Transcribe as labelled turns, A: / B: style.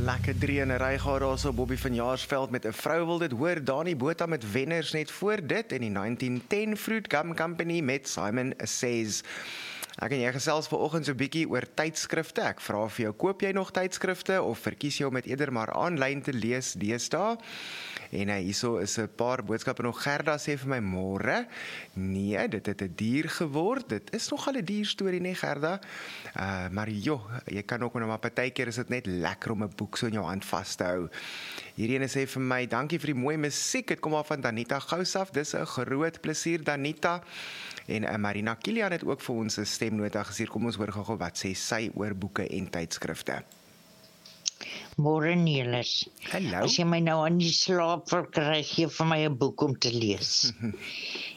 A: lekker drieënery gehad daar so Bobby van Jaarsveld met 'n vrou wil dit hoor. Dani Botha met Wenners net voor dit en die 1910 Fruit Gum Company met Simon Says. Ek en jy gesels vanoggend so 'n bietjie oor tydskrifte. Ek vra vir jou, koop jy nog tydskrifte of verkies jy om dit eerder maar aanlyn te lees deesdae? En hierso is 'n paar boodskappe nog. Gerda sê vir my môre. Nee, dit het 'n dier geword. Dit is nogal 'n dier storie, nee Gerda. Maar jy kan ook maar partykeer is dit net lekker om 'n boek so in jou hand vas te hou. Hierdie ene sê vir my, dankie vir die mooi musiek. Dit kom af van Danita Gousaf. Dis 'n groot plesier, Danita. En Marina Kilian het ook vir ons 'n stemnota gestuur. Kom ons hoor gou wat sê sy oor boeke en tydskrifte.
B: Môre Nelis.
A: Hallo.
B: As jy my nou aan die slaap verkry, gee vir my 'n boek om te lees.